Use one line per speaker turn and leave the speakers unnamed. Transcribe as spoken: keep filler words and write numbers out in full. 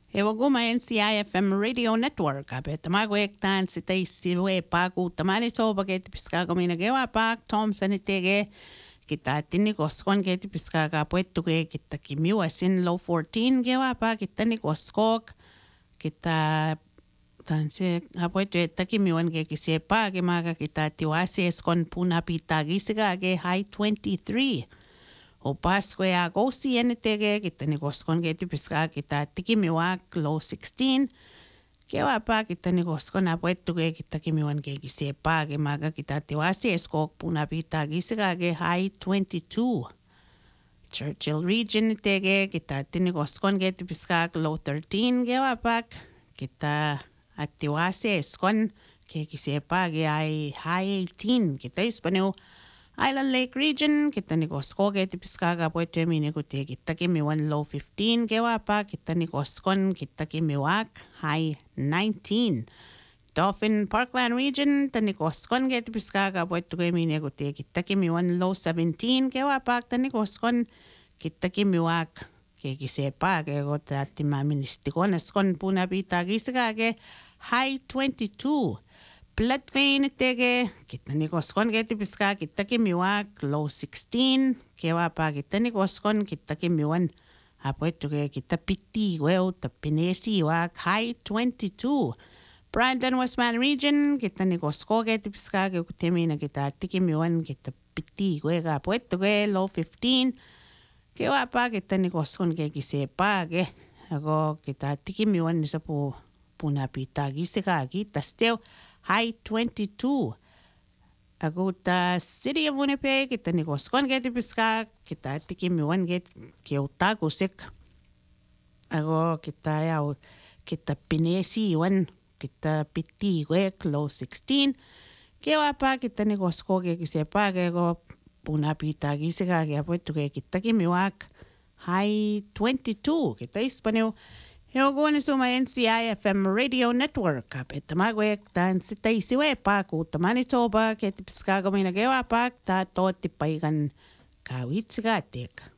Ewaguma N C I F M Radio Network. Abet magwektan si taisi we pagu tamani toba get piscago mina gewa pak Tom sanitege kita tini koskon get piscaga puetu ke kita kimiu asin low fourteen gewa pak kita ni koskok kita tanse apuetu eta kimiuan ke kisepa ke maga kita tiwasi eskon puna pita gisiga ke high twenty-three. O Pascue agosti enetege kita ni koskon ke tipiska kita tikimiwak low sixteen. Kewa pa kita ni koskon apuetu ke kita kimiwan ke gisepa ke maga kita tiwasi eskok puna pita gisiga ke high twenty-two. Churchill region tege kita tini koskon ke tipiska low thirteen. Kewa pa kita atiwasi eskon ke gisepa ke high eighteen. Kita ispaneo Island Lake region kita ni kosko ke tipiskaga pueto emine kute kita kimiwan low fifteen kewa pa kita ni koskon kita kimiwak high nineteen. Dauphin Parkland region tani koskon ke tipiskaga pueto emine kute kita kimiwan low seventeen kewa pa tani koskon kita kimiwak ke kisepa ke kota timaministikon eskon puna pita kisiga ke high twenty-two. Blood vein tege kita ni koskon ke tipiska kita kimiwak low sixteen kewa pa kita ni koskon kita kimiwan apuetu ke kita piti weo tapinesi wak high twenty-two. Brandon Westman region kita ni kosko ke tipiska ke kutemina kita tikimiwan kita piti wega apuetu ke low fifteen kewa pa kita ni koskon ke kisepa ke ako kita tikimiwan sa pu puna pita gisika kita still high twenty-two. Ako ta City of Winnipeg, kita ni koskon ke tipiska, kita tikimiwan ke kiutago sik. Ako kita yaw, kita pinesi iwan, kita piti wek low sixteen. Kewa pa kita ni kosko ke kisepa ke ko puna pita gisika ke apuetu ke kita kimiwak high twenty-two. Kita ispaneo Heoguan suma N C I F M Radio Network. Kapit tamagwek tan sita isiwe pa ku tamanitoba ke tipiskago may nagewa pa ta to tipaigan kawit sigatik.